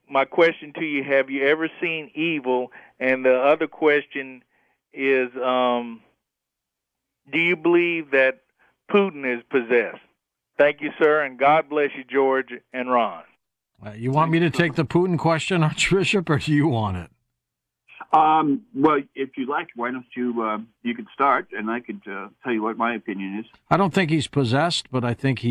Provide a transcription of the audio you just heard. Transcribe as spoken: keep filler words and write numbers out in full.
my question to you: have you ever seen evil? And the other question is, um, do you believe that Putin is possessed? Thank you, sir, and God bless you, George and Ron. Uh, you want me to take the Putin question, Archbishop, or do you want it? Um, well, if you like, why don't you, uh, you could start, and I could uh, tell you what my opinion is. I don't think he's possessed, but I think he